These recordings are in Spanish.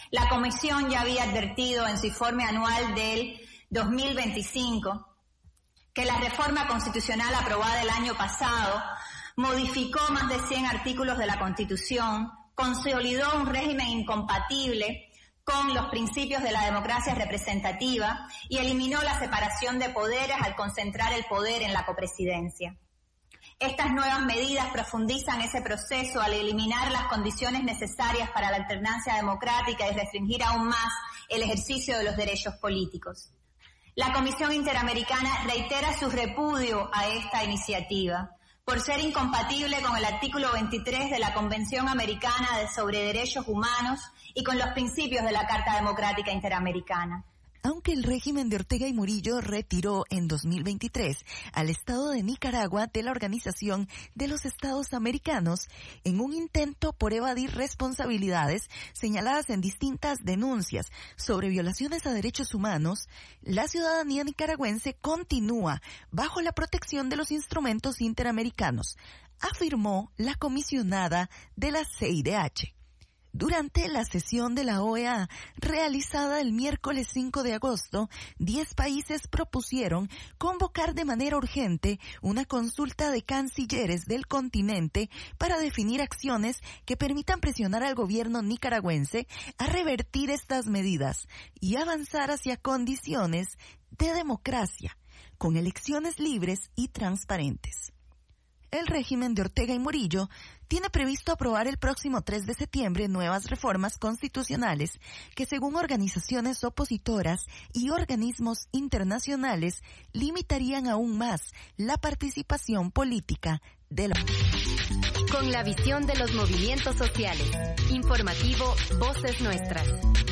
La Comisión ya había advertido en su informe anual del 2025 que la reforma constitucional aprobada el año pasado modificó más de 100 artículos de la Constitución, consolidó un régimen incompatible con los principios de la democracia representativa y eliminó la separación de poderes al concentrar el poder en la copresidencia. Estas nuevas medidas profundizan ese proceso al eliminar las condiciones necesarias para la alternancia democrática y restringir aún más el ejercicio de los derechos políticos. La Comisión Interamericana reitera su repudio a esta iniciativa por ser incompatible con el artículo 23 de la Convención Americana sobre Derechos Humanos y con los principios de la Carta Democrática Interamericana. Aunque el régimen de Ortega y Murillo retiró en 2023 al Estado de Nicaragua de la Organización de los Estados Americanos en un intento por evadir responsabilidades señaladas en distintas denuncias sobre violaciones a derechos humanos, la ciudadanía nicaragüense continúa bajo la protección de los instrumentos interamericanos, afirmó la comisionada de la CIDH. Durante la sesión de la OEA realizada el miércoles 5 de agosto, 10 países propusieron convocar de manera urgente una consulta de cancilleres del continente para definir acciones que permitan presionar al gobierno nicaragüense a revertir estas medidas y avanzar hacia condiciones de democracia, con elecciones libres y transparentes. El régimen de Ortega y Murillo tiene previsto aprobar el próximo 3 de septiembre nuevas reformas constitucionales que, según organizaciones opositoras y organismos internacionales, limitarían aún más la participación política de la... Con la visión de los movimientos sociales. Informativo Voces Nuestras.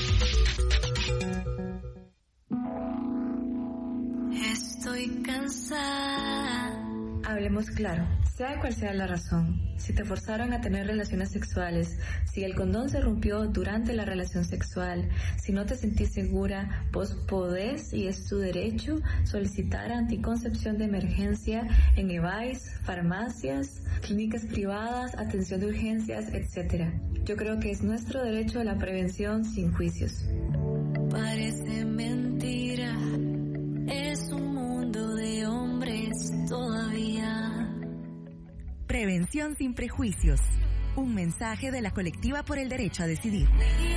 Estoy cansada. Hablemos claro, sea cual sea la razón, si te forzaron a tener relaciones sexuales, si el condón se rompió durante la relación sexual, si no te sentís segura, vos podés y es tu derecho solicitar anticoncepción de emergencia en EVAIS, farmacias, clínicas privadas, atención de urgencias, etc. Yo creo que es nuestro derecho a la prevención sin juicios. Parece mentira, es un mundo de hombres todavía. Prevención sin prejuicios. Un mensaje de la colectiva por el derecho a decidir.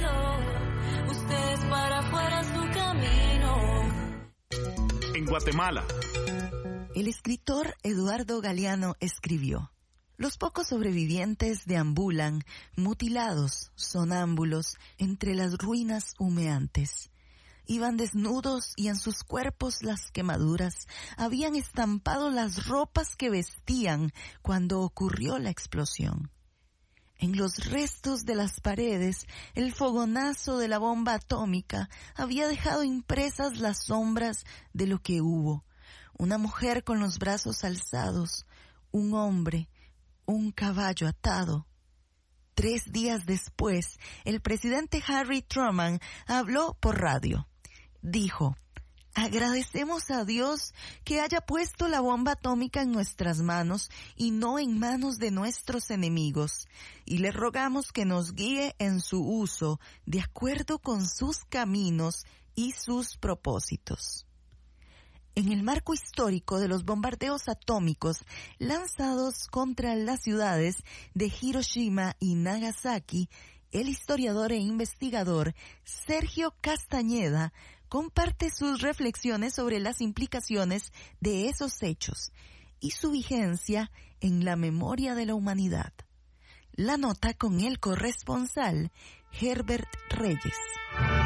Ustedes para afuera su camino. En Guatemala. El escritor Eduardo Galeano escribió: los pocos sobrevivientes deambulan, mutilados, sonámbulos, entre las ruinas humeantes. Iban desnudos y en sus cuerpos las quemaduras habían estampado las ropas que vestían cuando ocurrió la explosión. En los restos de las paredes, el fogonazo de la bomba atómica había dejado impresas las sombras de lo que hubo. Una mujer con los brazos alzados, un hombre, un caballo atado. 3 días después, el presidente Harry Truman habló por radio. Dijo: agradecemos a Dios que haya puesto la bomba atómica en nuestras manos y no en manos de nuestros enemigos, y le rogamos que nos guíe en su uso de acuerdo con sus caminos y sus propósitos. En el marco histórico de los bombardeos atómicos lanzados contra las ciudades de Hiroshima y Nagasaki, el historiador e investigador Sergio Castañeda comparte sus reflexiones sobre las implicaciones de esos hechos y su vigencia en la memoria de la humanidad. La nota con el corresponsal Herbert Reyes.